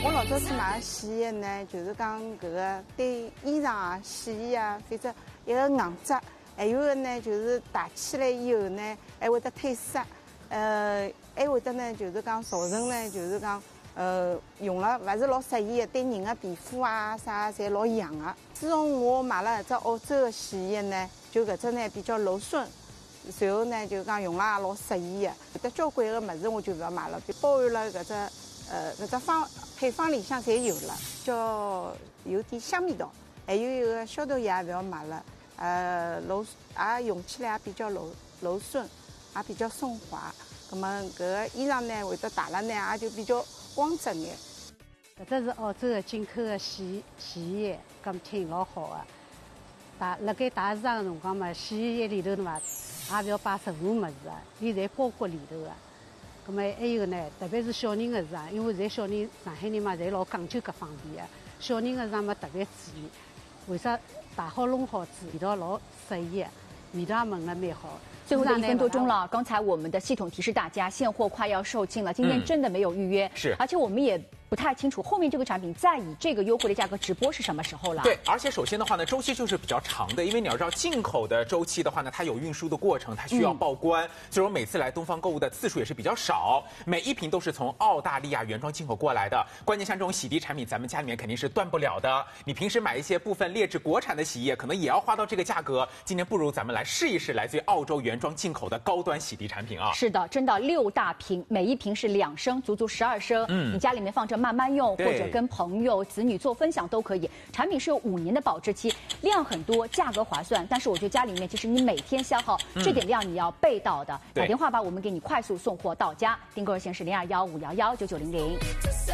我老早子买洗衣呢，就是讲搿个对衣裳啊、洗衣啊，反正一个硬质，还有个呢就是汏起来以后呢，还会得褪色，还会得呢就是讲造成呢就是讲用了勿是老适宜的，对人的皮肤啊啥侪老痒的。自从我买了搿只澳洲的洗衣液呢，就搿只呢比较柔顺。 随后呢，就讲用了也老适宜的，有得交关个物事我就勿要买了，包含了搿只配方里向侪有了，叫有点香味道，还有一个消毒液也勿要买了，也用起来也比较柔顺，也比较顺滑。那么搿个衣裳呢，会得汏了呢，也就比较光泽眼。 搿只是澳洲的进口的洗衣液，讲挺老好的。辣盖洗衣裳的辰光嘛，洗衣液里头嘛。 也不要摆任何物事啊，伊侪包裹里头的。葛么还有呢，特别是小人的衣裳，因为现在小人上海人嘛，侪老讲究搿方面的。小人的衣裳嘛特别注意，为啥汏好弄好子，味道老适宜的，味道也闻了蛮好。 最后的1分多钟了，刚才我们的系统提示大家，现货快要售罄了，今天真的没有预约， 是， 而且我们也不太清楚后面这个产品再以这个优惠的价格直播是什么时候了。 对，而且首先的话呢，周期就是比较长的，因为你要知道进口的周期的话呢，它有运输的过程，它需要报关，所以我每次来东方购物的次数也是比较少，每一瓶都是从澳大利亚原装进口过来的。关键像这种洗涤产品，咱们家里面肯定是断不了的。你平时买一些部分劣质国产的洗衣液，可能也要花到这个价格。今天不如咱们来试一试来自于澳洲原装进口的高端洗涤产品啊！ 是的，真的6大瓶，每一瓶是2升，足足12升。你家里面放着慢慢用，或者跟朋友、子女做分享都可以。产品是有5年的保质期，量很多，价格划算。但是我觉得家里面其实你每天消耗这点量你要备到的。打电话吧，我们给你快速送货到家。订购热线是0215119900。